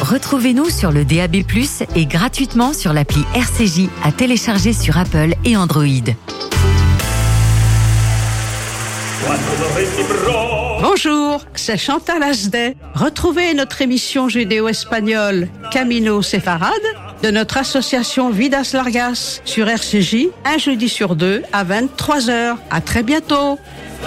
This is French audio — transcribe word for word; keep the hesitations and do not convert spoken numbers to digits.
Retrouvez-nous sur le D A B plus, et gratuitement sur l'appli R C J à télécharger sur Apple et Android. Bonjour, c'est Chantal Asdet. Retrouvez notre émission judéo-espagnole Camino Sefarad de notre association Vidas Largas sur R C J, un jeudi sur deux à vingt-trois heures. À très bientôt.